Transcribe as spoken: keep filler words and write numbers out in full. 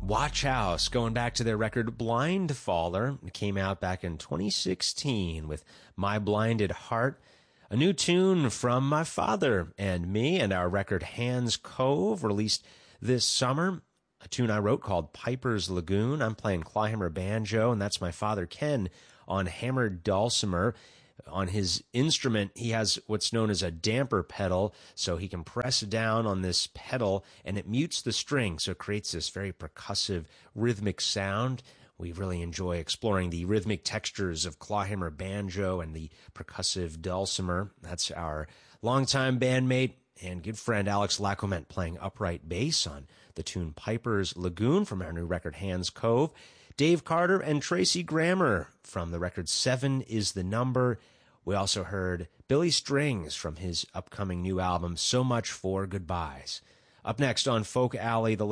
Watch House, going back to their record Blind Faller. It came out back in twenty sixteen with My Blinded Heart, a new tune from my father and me, and our record Hands Cove, released this summer. A tune I wrote called Piper's Lagoon. I'm playing clawhammer banjo, and that's my father Ken on hammered dulcimer. On his instrument, he has what's known as a damper pedal, so he can press down on this pedal and it mutes the string, so it creates this very percussive, rhythmic sound. We really enjoy exploring the rhythmic textures of clawhammer banjo and the percussive dulcimer. That's our longtime bandmate and good friend Alex Lacomette playing upright bass on the tune Piper's Lagoon from our new record Hands Cove. Dave Carter and Tracy Grammer from the record Seven is the Number. We also heard Billy Strings from his upcoming new album So Much for Goodbyes. Up next on Folk Alley, the